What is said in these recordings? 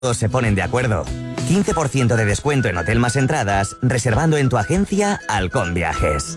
Todos se ponen de acuerdo. 15% de descuento en hotel más entradas, reservando en tu agencia Halcón Viajes.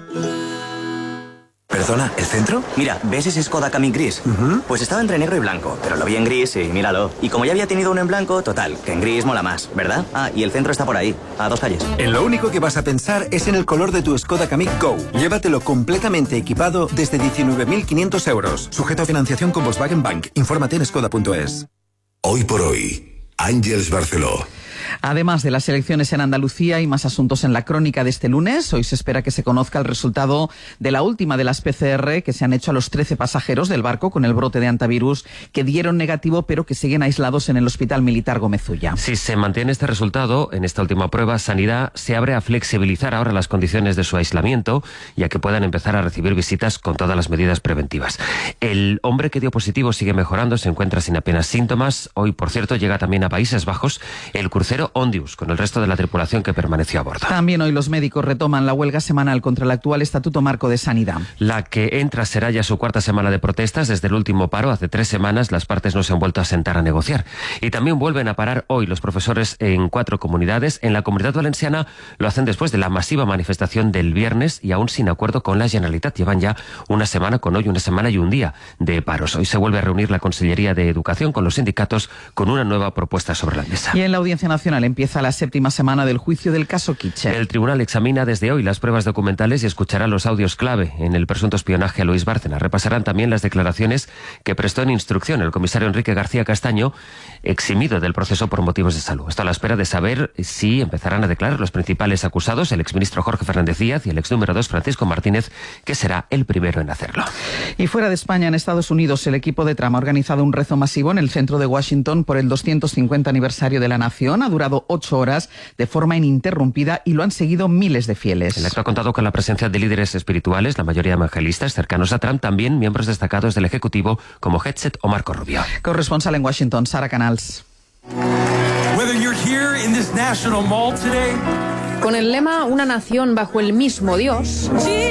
Perdona, ¿el centro? Mira, ¿ves ese Skoda Kamiq gris? Pues estaba entre negro y blanco, pero lo vi en gris y míralo. Y como ya había tenido uno en blanco, total, que en gris mola más, ¿verdad? Ah, y el centro está por ahí, a 2 calles. En lo único que vas a pensar es en el color de tu Skoda Kamiq Go. Llévatelo completamente equipado desde 19.500 euros. Sujeto a financiación con Volkswagen Bank. Infórmate en skoda.es. Hoy por hoy, Ángeles Barceló. Además de las elecciones en Andalucía y más asuntos en la crónica de este lunes, hoy se espera que se conozca el resultado de la última de las PCR que se han hecho a los 13 pasajeros del barco con el brote de hantavirus que dieron negativo pero que siguen aislados en el Hospital Militar Gómez Ulla. Si se mantiene este resultado, en esta última prueba, Sanidad se abre a flexibilizar ahora las condiciones de su aislamiento y a que puedan empezar a recibir visitas con todas las medidas preventivas. El hombre que dio positivo sigue mejorando, se encuentra sin apenas síntomas. Hoy, por cierto, llega también a Países Bajos el crucero Ondius, con el resto de la tripulación que permaneció a bordo. También hoy los médicos retoman la huelga semanal contra el actual Estatuto Marco de Sanidad. La que entra será ya su cuarta semana de protestas. Desde el último paro, hace 3 semanas, las partes no se han vuelto a sentar a negociar. Y también vuelven a parar hoy los profesores en 4 comunidades. En la Comunidad Valenciana lo hacen después de la masiva manifestación del viernes y aún sin acuerdo con la Generalitat. Llevan ya una semana con hoy, una semana y un día de paros. Hoy se vuelve a reunir la Consellería de Educación con los sindicatos con una nueva propuesta sobre la mesa. Y en la Audiencia Nacional empieza la 7ª semana del juicio del caso Kitcher. El tribunal examina desde hoy las pruebas documentales y escuchará los audios clave en el presunto espionaje a Luis Bárcena. Repasarán también las declaraciones que prestó en instrucción el comisario Enrique García Castaño, eximido del proceso por motivos de salud. Esto a la espera de saber si empezarán a declarar los principales acusados, el exministro Jorge Fernández Díaz y el ex número 2 Francisco Martínez, que será el primero en hacerlo. Y fuera de España, en Estados Unidos, el equipo de Trump ha organizado un rezo masivo en el centro de Washington por el 250 aniversario de la nación. Ha durado 8 horas de forma ininterrumpida y lo han seguido miles de fieles. El acto ha contado con la presencia de líderes espirituales, la mayoría evangelistas cercanos a Trump, también miembros destacados del Ejecutivo como Hegseth o Marco Rubio. Corresponsal en Washington, Sara Canals. Con el lema Una nación bajo el mismo Dios,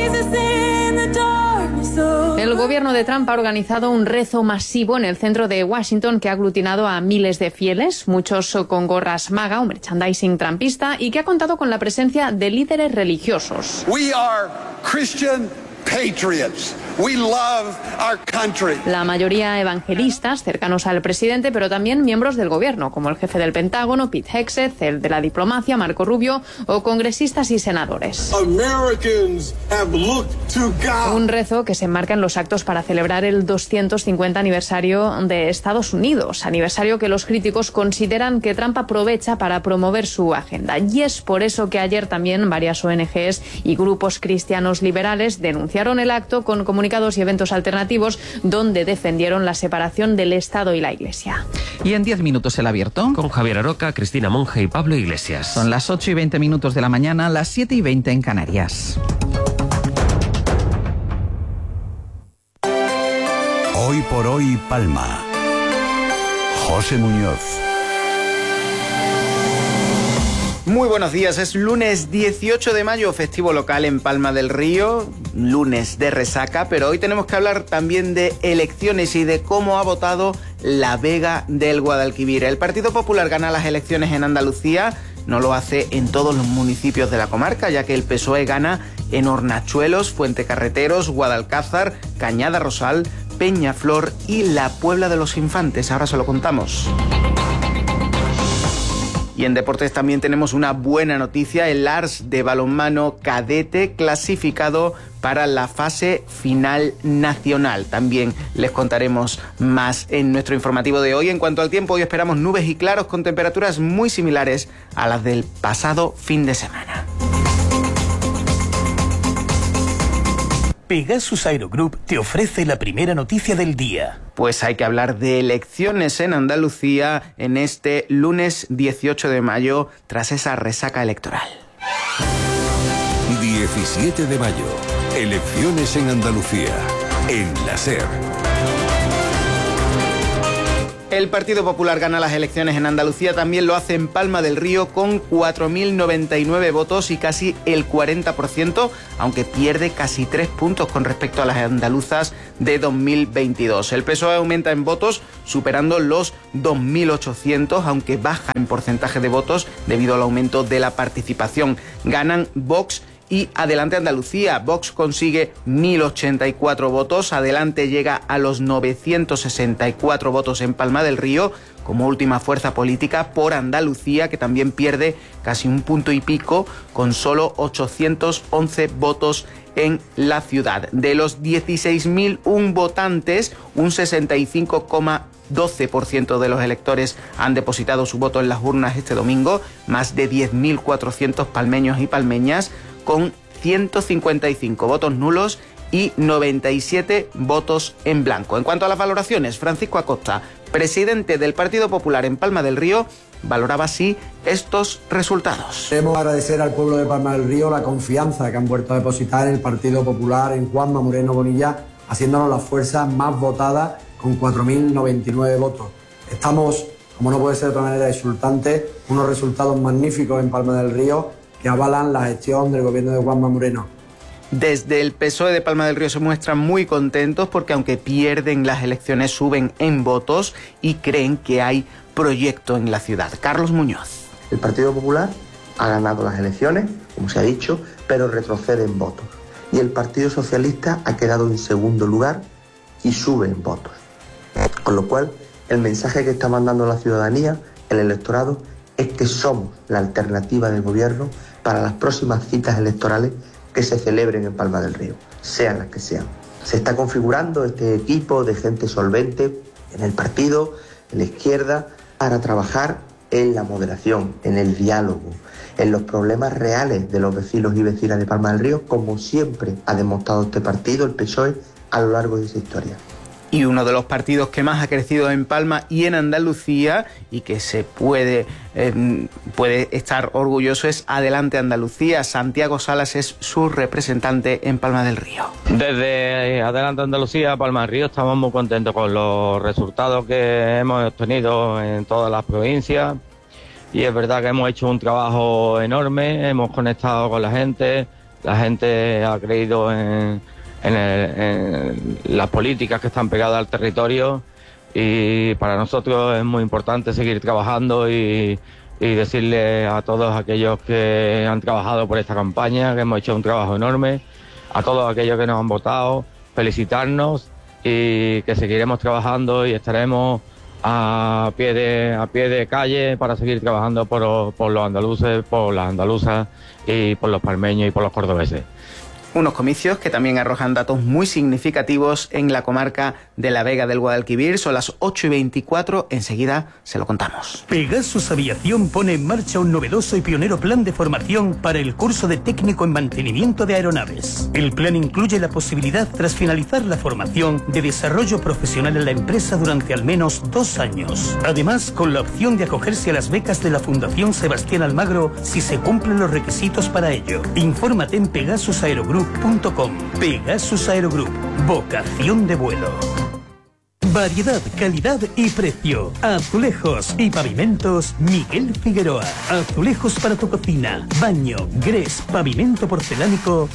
el gobierno de Trump ha organizado un rezo masivo en el centro de Washington que ha aglutinado a miles de fieles, muchos con gorras MAGA, un merchandising trumpista, y que ha contado con la presencia de líderes religiosos. We are Christian patriots. We love our country. La mayoría evangelistas, cercanos al presidente, pero también miembros del gobierno, como el jefe del Pentágono, Pete Hegseth, el de la diplomacia, Marco Rubio, o congresistas y senadores. Americans have looked to God. Un rezo que se enmarca en los actos para celebrar el 250 aniversario de Estados Unidos, aniversario que los críticos consideran que Trump aprovecha para promover su agenda. Y es por eso que ayer también varias ONGs y grupos cristianos liberales denunciaron el acto con comunicados y eventos alternativos donde defendieron la separación del Estado y la Iglesia. Y en 10 minutos el abierto. Con Javier Aroca, Cristina Monge y Pablo Iglesias. Son las 8:20 de la mañana, las 7:20 en Canarias. Hoy por hoy, Palma. José Muñoz. Muy buenos días, es lunes 18 de mayo, festivo local en Palma del Río, lunes de resaca, pero hoy tenemos que hablar también de elecciones y de cómo ha votado la Vega del Guadalquivir. El Partido Popular gana las elecciones en Andalucía, no lo hace en todos los municipios de la comarca, ya que el PSOE gana en Hornachuelos, Fuentecarreteros, Guadalcázar, Cañada Rosal, Peñaflor y la Puebla de los Infantes. Ahora se lo contamos. Y en deportes también tenemos una buena noticia, el Ars de balonmano cadete clasificado para la fase final nacional. También les contaremos más en nuestro informativo de hoy. En cuanto al tiempo, hoy esperamos nubes y claros con temperaturas muy similares a las del pasado fin de semana. Pegasus Aerogroup te ofrece la primera noticia del día. Pues hay que hablar de elecciones en Andalucía en este lunes 18 de mayo tras esa resaca electoral. 17 de mayo. Elecciones en Andalucía. En la SER. El Partido Popular gana las elecciones en Andalucía, también lo hace en Palma del Río con 4.099 votos y casi el 40%, aunque pierde casi 3 puntos con respecto a las andaluzas de 2022. El PSOE aumenta en votos, superando los 2.800, aunque baja en porcentaje de votos debido al aumento de la participación. Ganan Vox y Adelante Andalucía. Vox consigue 1.084 votos, Adelante llega a los 964 votos en Palma del Río, como última fuerza política por Andalucía, que también pierde casi un punto y pico, con solo 811 votos en la ciudad. De los 16.001 votantes, un 65,12% de los electores han depositado su voto en las urnas este domingo, más de 10.400 palmeños y palmeñas, con 155 votos nulos y 97 votos en blanco. En cuanto a las valoraciones, Francisco Acosta, presidente del Partido Popular en Palma del Río, valoraba así estos resultados. Queremos agradecer al pueblo de Palma del Río la confianza que han vuelto a depositar en el Partido Popular, en Juanma Moreno Bonilla, haciéndonos la fuerza más votada con 4.099 votos. Estamos, como no puede ser de otra manera, exultantes, unos resultados magníficos en Palma del Río que avalan la gestión del gobierno de Juanma Moreno. Desde el PSOE de Palma del Río se muestran muy contentos porque aunque pierden las elecciones suben en votos y creen que hay proyecto en la ciudad. Carlos Muñoz. El Partido Popular ha ganado las elecciones, como se ha dicho, pero retrocede en votos. Y el Partido Socialista ha quedado en segundo lugar y sube en votos. Con lo cual, el mensaje que está mandando la ciudadanía, el electorado, es que somos la alternativa del gobierno para las próximas citas electorales que se celebren en Palma del Río, sean las que sean. Se está configurando este equipo de gente solvente en el partido, en la izquierda, para trabajar en la moderación, en el diálogo, en los problemas reales de los vecinos y vecinas de Palma del Río, como siempre ha demostrado este partido, el PSOE, a lo largo de su historia. Y uno de los partidos que más ha crecido en Palma y en Andalucía y que se puede estar orgulloso es Adelante Andalucía. Santiago Salas es su representante en Palma del Río. Desde Adelante Andalucía, Palma del Río, estamos muy contentos con los resultados que hemos obtenido en todas las provincias. Y es verdad que hemos hecho un trabajo enorme, hemos conectado con la gente ha creído en las políticas que están pegadas al territorio y para nosotros es muy importante seguir trabajando y decirle a todos aquellos que han trabajado por esta campaña que hemos hecho un trabajo enorme, a todos aquellos que nos han votado, felicitarnos y que seguiremos trabajando y estaremos a pie de calle para seguir trabajando por los andaluces, por las andaluzas y por los palmeños y por los cordobeses. Unos comicios que también arrojan datos muy significativos en la comarca de la Vega del Guadalquivir. Son las 8:24, enseguida se lo contamos. Pegasus Aviación pone en marcha un novedoso y pionero plan de formación para el curso de técnico en mantenimiento de aeronaves. El plan incluye la posibilidad, tras finalizar la formación, de desarrollo profesional en la empresa durante al menos 2 años. Además, con la opción de acogerse a las becas de la Fundación Sebastián Almagro si se cumplen los requisitos para ello. Infórmate en PegasusAerogroup.com. Pegasus Aerogroup. Vocación de vuelo. Variedad, calidad y precio. Azulejos y pavimentos Miguel Figueroa. Azulejos para tu cocina, baño, grés, pavimento porcelánico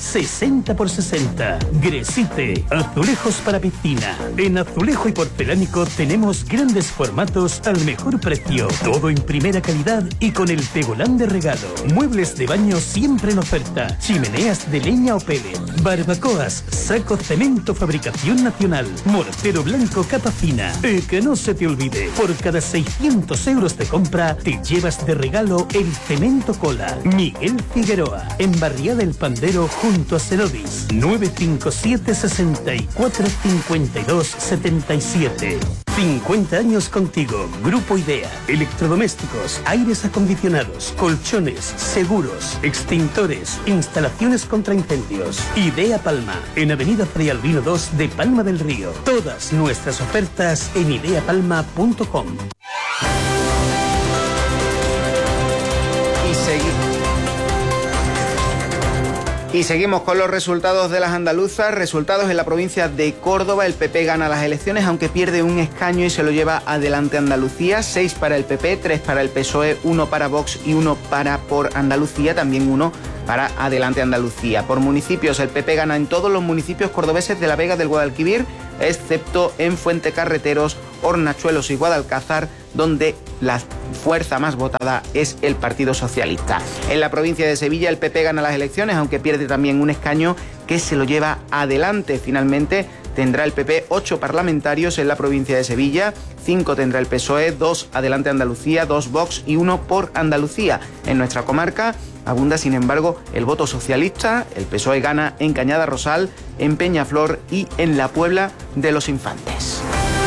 60x60. Gresite. Azulejos para piscina. En azulejo y porcelánico tenemos grandes formatos al mejor precio. Todo en primera calidad y con el tegolán de regalo. Muebles de baño siempre en oferta. Chimeneas de leña o pellet. Barbacoas, saco cemento fabricación nacional. Mortero blanco capa fina. Y que no se te olvide, por cada 600 euros de compra te llevas de regalo el cemento cola. Miguel Figueroa, en Barriada del Pandero junto a Cerodis. 957 64 52 77. 50 años contigo. Grupo Idea. Electrodomésticos, aires acondicionados, colchones, seguros, extintores, instalaciones contra incendios. Idea Palma, en Avenida Fray Albino 2 de Palma del Río. Todas nuestras ofertas en ideapalma.com. Y seguimos con los resultados de las andaluzas. Resultados en la provincia de Córdoba. El PP gana las elecciones, aunque pierde un escaño y se lo lleva Adelante Andalucía. 6 para el PP, 3 para el PSOE, 1 para Vox y 1 para Por Andalucía. También 1 para Adelante Andalucía. Por municipios, el PP gana en todos los municipios cordobeses de la Vega del Guadalquivir, excepto en Fuentecarreteros, Hornachuelos y Guadalcázar, donde la fuerza más votada es el Partido Socialista. En la provincia de Sevilla, el PP gana las elecciones, aunque pierde también un escaño que se lo lleva Adelante. Finalmente, tendrá el PP 8 parlamentarios en la provincia de Sevilla, 5 tendrá el PSOE, 2 Adelante Andalucía, 2 Vox y 1 Por Andalucía. En nuestra comarca abunda, sin embargo, el voto socialista. El PSOE gana en Cañada Rosal, en Peñaflor y en la Puebla de los Infantes.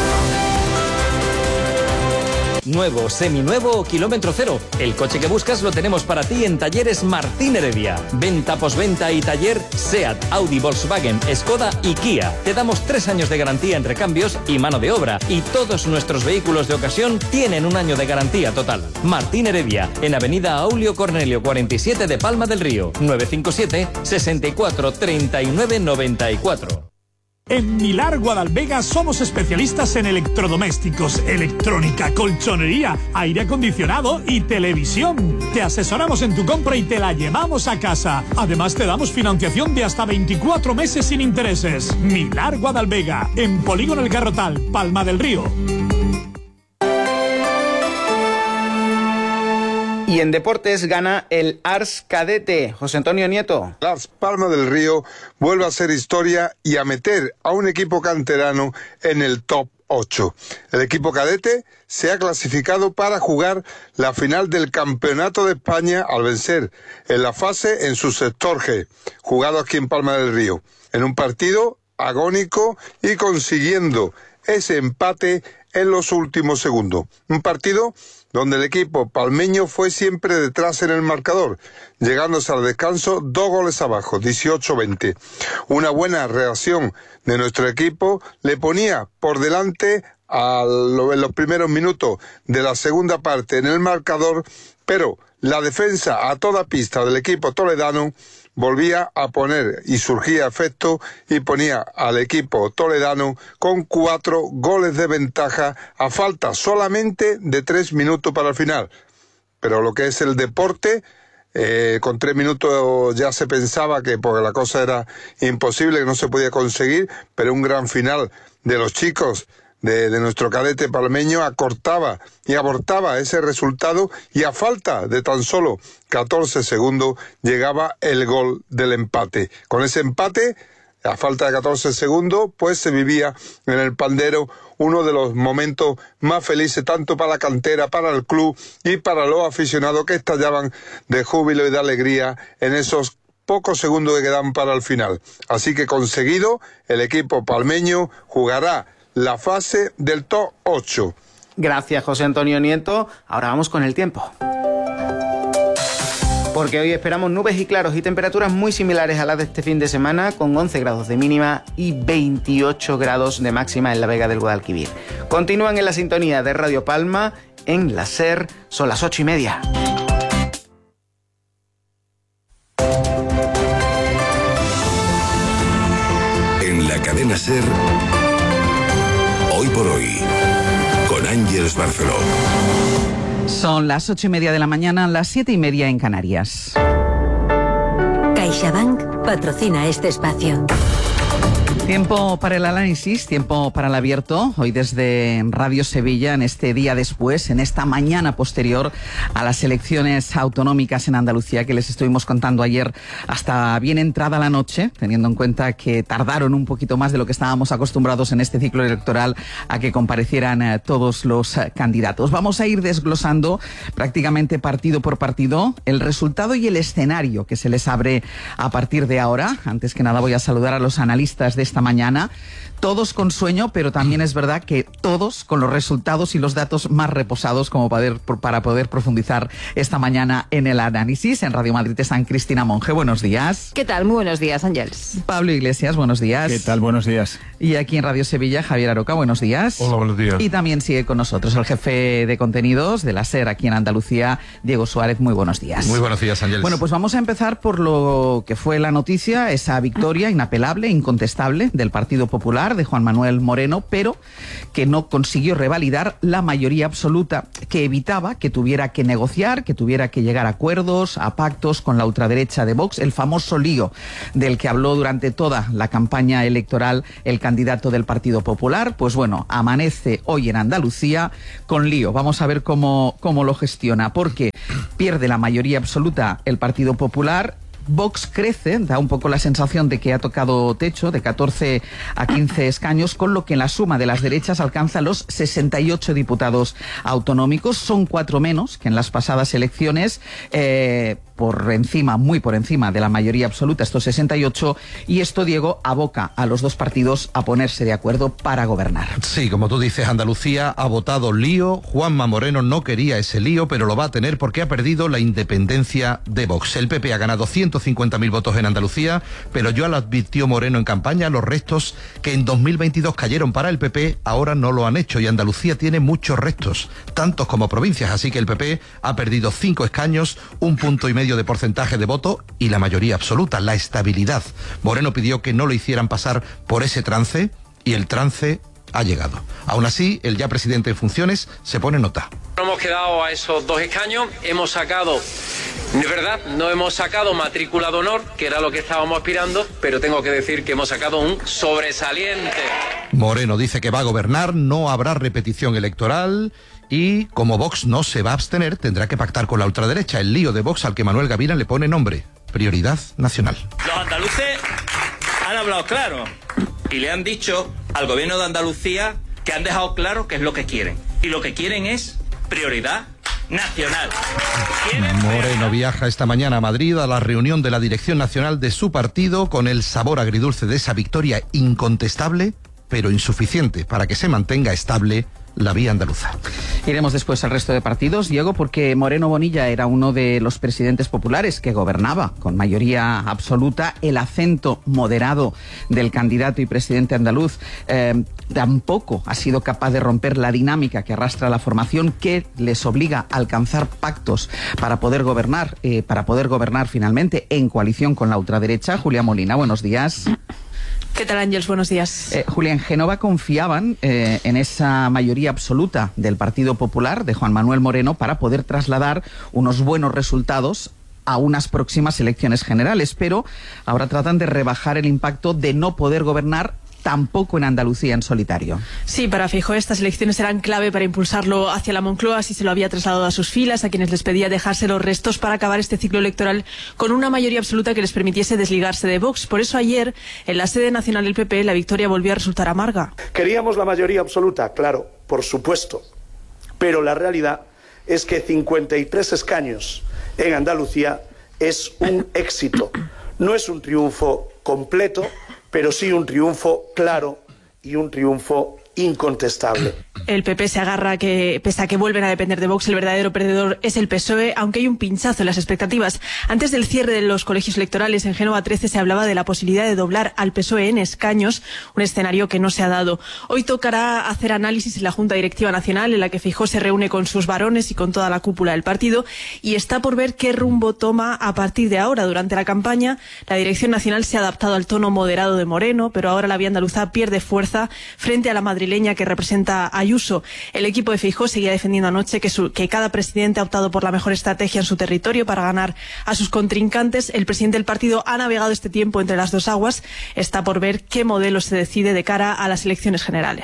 Nuevo, seminuevo o kilómetro cero. El coche que buscas lo tenemos para ti en Talleres Martín Heredia. Venta, posventa y taller SEAT, Audi, Volkswagen, Skoda y Kia. Te damos 3 años de garantía en recambios y mano de obra. Y todos nuestros vehículos de ocasión tienen 1 año de garantía total. Martín Heredia, en Avenida Aulio Cornelio 47 de Palma del Río. 957 64 39 94. En Milar Guadalvega somos especialistas en electrodomésticos, electrónica, colchonería, aire acondicionado y televisión. Te asesoramos en tu compra y te la llevamos a casa. Además te damos financiación de hasta 24 meses sin intereses. Milar Guadalvega, en Polígono El Garrotal, Palma del Río. Y en deportes gana el Ars Cadete. José Antonio Nieto. Las Palma del Río vuelve a hacer historia y a meter a un equipo canterano en el top 8. El equipo cadete se ha clasificado para jugar la final del Campeonato de España al vencer en la fase en su sector G, jugado aquí en Palma del Río, en un partido agónico y consiguiendo ese empate en los últimos segundos. Un partido donde el equipo palmeño fue siempre detrás en el marcador, llegándose al descanso 2 goles abajo, 18-20. Una buena reacción de nuestro equipo le ponía por delante en los primeros minutos de la segunda parte en el marcador, pero la defensa a toda pista del equipo toledano volvía a poner y surgía efecto y ponía al equipo toledano con 4 goles de ventaja a falta solamente de 3 minutos para el final. Pero lo que es el deporte, con 3 minutos ya se pensaba que porque la cosa era imposible, que no se podía conseguir, pero un gran final de los chicos de nuestro cadete palmeño acortaba y abortaba ese resultado, y a falta de tan solo 14 segundos llegaba el gol del empate. Con ese empate, a falta de 14 segundos, pues se vivía en el Pandero uno de los momentos más felices tanto para la cantera, para el club y para los aficionados que estallaban de júbilo y de alegría en esos pocos segundos que quedan para el final. Así que conseguido, el equipo palmeño jugará la fase del top 8. Gracias, José Antonio Nieto. Ahora vamos con el tiempo. Porque hoy esperamos nubes y claros y temperaturas muy similares a las de este fin de semana, con 11 grados de mínima y 28 grados de máxima en la Vega del Guadalquivir. Continúan en la sintonía de Radio Palma, en la SER, son las 8:30. En la cadena SER, Hoy por Hoy, con Ángeles Barceló. Son las 8:30 de la mañana, las 7:30 en Canarias. CaixaBank patrocina este espacio. Tiempo para el análisis, tiempo para el abierto, hoy desde Radio Sevilla, en este día después, en esta mañana posterior a las elecciones autonómicas en Andalucía, que les estuvimos contando ayer hasta bien entrada la noche, teniendo en cuenta que tardaron un poquito más de lo que estábamos acostumbrados en este ciclo electoral a que comparecieran todos los candidatos. Vamos a ir desglosando prácticamente partido por partido el resultado y el escenario que se les abre a partir de ahora. Antes que nada voy a saludar a los analistas de esta mañana. Todos con sueño, pero también es verdad que todos con los resultados y los datos más reposados como para poder profundizar esta mañana en el análisis. En Radio Madrid están Cristina Monge, buenos días. ¿Qué tal? Muy buenos días, Ángeles. Pablo Iglesias, buenos días. ¿Qué tal? Buenos días. Y aquí en Radio Sevilla, Javier Aroca, buenos días. Hola, buenos días. Y también sigue con nosotros el jefe de contenidos de la SER aquí en Andalucía, Diego Suárez, muy buenos días. Muy buenos días, Ángeles. Bueno, pues vamos a empezar por lo que fue la noticia, esa victoria inapelable, incontestable del Partido Popular de Juan Manuel Moreno, pero que no consiguió revalidar la mayoría absoluta que evitaba que tuviera que negociar, que tuviera que llegar a acuerdos, a pactos con la ultraderecha de Vox, el famoso lío del que habló durante toda la campaña electoral el candidato del Partido Popular. Pues bueno, amanece hoy en Andalucía con lío. Vamos a ver cómo lo gestiona, porque pierde la mayoría absoluta el Partido Popular. Vox crece, da un poco la sensación de que ha tocado techo, de 14 a 15 escaños, con lo que en la suma de las derechas alcanza los 68 diputados autonómicos. Son 4 menos que en las pasadas elecciones, muy por encima de la mayoría absoluta, estos 68, y esto, Diego, aboca a los dos partidos a ponerse de acuerdo para gobernar. Sí, como tú dices, Andalucía ha votado lío. Juanma Moreno no quería ese lío, pero lo va a tener porque ha perdido la independencia de Vox. El PP ha ganado 150.000 votos en Andalucía, pero ya lo advirtió Moreno en campaña, los restos que en 2022 cayeron para el PP ahora no lo han hecho, y Andalucía tiene muchos restos, tantos como provincias, así que el PP ha perdido 5 escaños, 1,5 puntos de porcentaje de voto y la mayoría absoluta, la estabilidad. Moreno pidió que no lo hicieran pasar por ese trance y el trance ha llegado. Aún así, el ya presidente en funciones se pone nota. No hemos quedado a esos 2 escaños, hemos sacado, es verdad, no hemos sacado matrícula de honor, que era lo que estábamos aspirando, pero tengo que decir que hemos sacado un sobresaliente. Moreno dice que va a gobernar, no habrá repetición electoral. Y como Vox no se va a abstener, tendrá que pactar con la ultraderecha. El lío de Vox al que Manuel Gaviria le pone nombre: prioridad nacional. Los andaluces han hablado claro y le han dicho al gobierno de Andalucía que han dejado claro qué es lo que quieren. Y lo que quieren es prioridad nacional. Moreno viaja esta mañana a Madrid a la reunión de la dirección nacional de su partido con el sabor agridulce de esa victoria incontestable, pero insuficiente para que se mantenga estable la vía andaluza. Iremos después al resto de partidos, Diego, porque Moreno Bonilla era uno de los presidentes populares que gobernaba con mayoría absoluta. El acento moderado del candidato y presidente andaluz tampoco ha sido capaz de romper la dinámica que arrastra la formación, que les obliga a alcanzar pactos para poder gobernar finalmente en coalición con la ultraderecha. Julia Molina, buenos días. ¿Qué tal, Ángeles? Buenos días. Julia, en Génova confiaban en esa mayoría absoluta del Partido Popular de Juan Manuel Moreno para poder trasladar unos buenos resultados a unas próximas elecciones generales, pero ahora tratan de rebajar el impacto de no poder gobernar tampoco en Andalucía en solitario. Sí, para Feijóo estas elecciones eran clave para impulsarlo hacia la Moncloa, así se lo había trasladado a sus filas, a quienes les pedía dejarse los restos para acabar este ciclo electoral con una mayoría absoluta que les permitiese desligarse de Vox. Por eso ayer, en la sede nacional del PP, la victoria volvió a resultar amarga. Queríamos la mayoría absoluta, claro, por supuesto, pero la realidad es que 53 escaños en Andalucía es un éxito. No es un triunfo completo, pero sí un triunfo claro y un triunfo incontestable. El PP se agarra que, pese a que vuelven a depender de Vox, el verdadero perdedor es el PSOE, aunque hay un pinchazo en las expectativas. Antes del cierre de los colegios electorales, en Génova 13 se hablaba de la posibilidad de doblar al PSOE en escaños, un escenario que no se ha dado. Hoy tocará hacer análisis en la Junta Directiva Nacional, en la que Feijóo se reúne con sus varones y con toda la cúpula del partido, y está por ver qué rumbo toma a partir de ahora. Durante la campaña, la Dirección Nacional se ha adaptado al tono moderado de Moreno, pero ahora la vía andaluza pierde fuerza frente a la madrileña que representa a Ayuso. El equipo de Feijóo seguía defendiendo anoche que cada presidente ha optado por la mejor estrategia en su territorio para ganar a sus contrincantes. El presidente del partido ha navegado este tiempo entre las dos aguas. Está por ver qué modelo se decide de cara a las elecciones generales.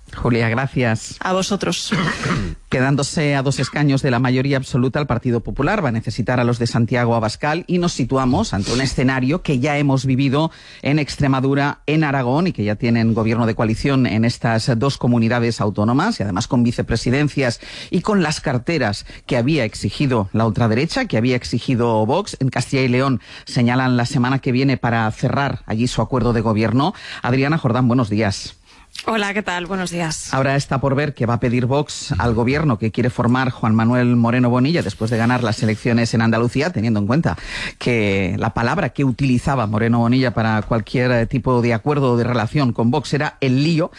Julia, gracias. A vosotros. Quedándose a 2 escaños de la mayoría absoluta, el Partido Popular va a necesitar a los de Santiago Abascal y nos situamos ante un escenario que ya hemos vivido en Extremadura, en Aragón, y que ya tienen gobierno de coalición en estas 2 comunidades autónomas, y además con vicepresidencias y con las carteras que había exigido la ultraderecha, que había exigido Vox. En Castilla y León señalan la semana que viene para cerrar allí su acuerdo de gobierno. Adriana Jordán, buenos días. Hola, ¿qué tal? Buenos días. Ahora está por ver qué va a pedir Vox al gobierno que quiere formar Juan Manuel Moreno Bonilla después de ganar las elecciones en Andalucía, teniendo en cuenta que la palabra que utilizaba Moreno Bonilla para cualquier tipo de acuerdo o de relación con Vox era el lío.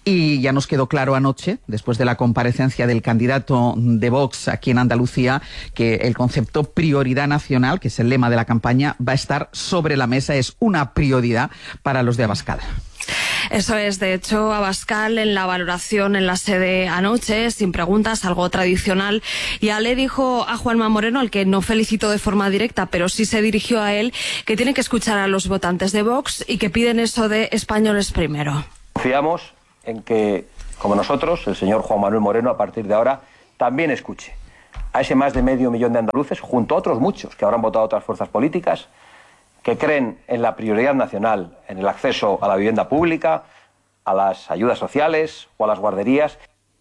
Y ya nos quedó claro anoche, después de la comparecencia del candidato de Vox aquí en Andalucía, que el concepto prioridad nacional, que es el lema de la campaña, va a estar sobre la mesa, es una prioridad para los de Abascal. Eso es, de hecho, Abascal en la valoración en la sede anoche, sin preguntas, algo tradicional, ya le dijo a Juanma Moreno, al que no felicitó de forma directa, pero sí se dirigió a él, que tiene que escuchar a los votantes de Vox y que piden eso de españoles primero. Confiamos en que, como nosotros, el señor Juan Manuel Moreno, a partir de ahora, también escuche a ese más de 500.000 de andaluces, junto a otros muchos que habrán votado otras fuerzas políticas, que creen en la prioridad nacional, en el acceso a la vivienda pública, a las ayudas sociales o a las guarderías.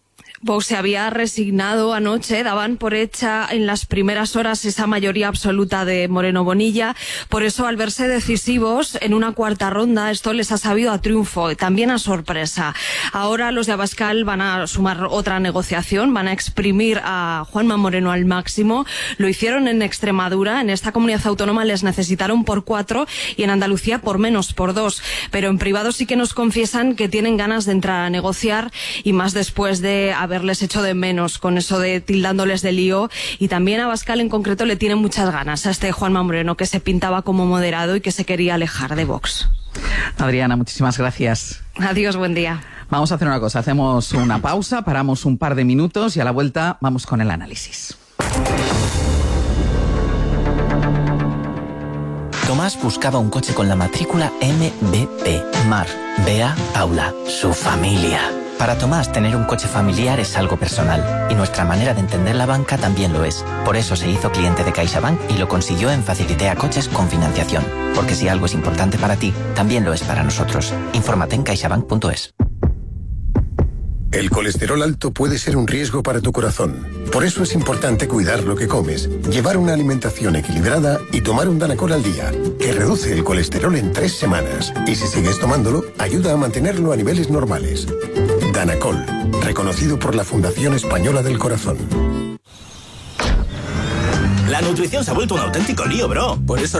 Vox se había resignado anoche, daban por hecha en las primeras horas esa mayoría absoluta de Moreno Bonilla, por eso al verse decisivos en una cuarta ronda esto les ha sabido a triunfo, también a sorpresa. Ahora los de Abascal van a sumar otra negociación, van a exprimir a Juanma Moreno al máximo, lo hicieron en Extremadura, en esta comunidad autónoma les necesitaron por 4 y en Andalucía por menos, por 2, pero en privado sí que nos confiesan que tienen ganas de entrar a negociar y más después de haberles hecho de menos con eso de tildándoles de lío, y también a Abascal en concreto le tiene muchas ganas a este Juanma Moreno, que se pintaba como moderado y que se quería alejar de Vox. Adriana, muchísimas gracias. Adiós, buen día. Vamos a hacer una cosa, hacemos una pausa, paramos un par de minutos y a la vuelta vamos con el análisis. Tomás buscaba un coche con la matrícula MBP, Mar, Bea, Paula, su familia. Para Tomás, tener un coche familiar es algo personal, y nuestra manera de entender la banca también lo es. Por eso se hizo cliente de CaixaBank y lo consiguió en Facilitea Coches con financiación. Porque si algo es importante para ti, también lo es para nosotros. Infórmate en caixabank.es. El colesterol alto puede ser un riesgo para tu corazón. Por eso es importante cuidar lo que comes, llevar una alimentación equilibrada y tomar un Danacol al día, que reduce el colesterol en 3 semanas. Y si sigues tomándolo, ayuda a mantenerlo a niveles normales. Danacol, reconocido por la Fundación Española del Corazón. La nutrición se ha vuelto un auténtico lío, bro. Por eso